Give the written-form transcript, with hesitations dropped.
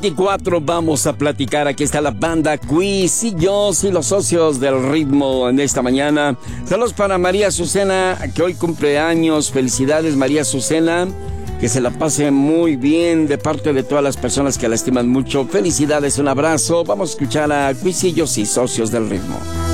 24 vamos a platicar. Aquí está la banda Cuisillos y los socios del ritmo en esta mañana. Saludos para María Azucena, que hoy cumple años. Felicidades, María Azucena. Que se la pase muy bien de parte de todas las personas que la estiman mucho. Felicidades, un abrazo. Vamos a escuchar a Cuisillos y socios del ritmo.